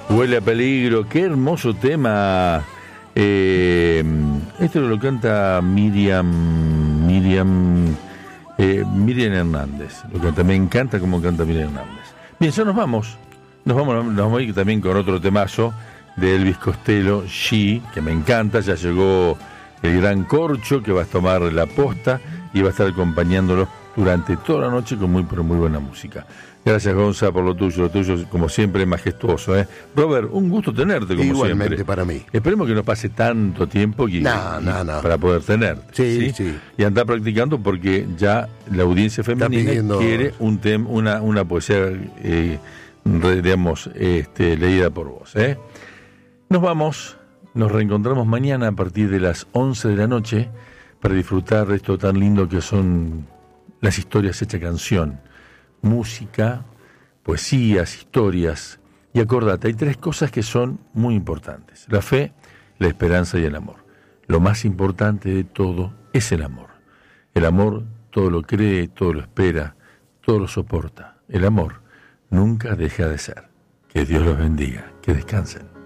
Huele a peligro, qué hermoso tema. Esto lo canta Miriam Hernández. Lo canta, me encanta cómo canta Miriam Hernández. Bien, ya nos vamos a ir también con otro temazo de Elvis Costello, She, que me encanta. Ya llegó el gran Corcho, que va a tomar la posta y va a estar acompañándolos durante toda la noche con muy buena música. Gracias, Gonza, por lo tuyo como siempre majestuoso, ¿eh? Robert, un gusto tenerte como igualmente siempre. Para mí. Esperemos que no pase tanto tiempo para poder tenerte. Sí. Y andar practicando porque ya la audiencia femenina quiere una poesía, leída por vos, ¿eh? Nos vamos, nos reencontramos mañana a partir de las 11 de la noche para disfrutar de esto tan lindo que son las historias hechas canción. Música, poesías, historias. Y acordate, hay 3 cosas que son muy importantes: la fe, la esperanza y el amor. Lo más importante de todo es el amor. El amor todo lo cree, todo lo espera, todo lo soporta. El amor nunca deja de ser. Que Dios los bendiga, que descansen.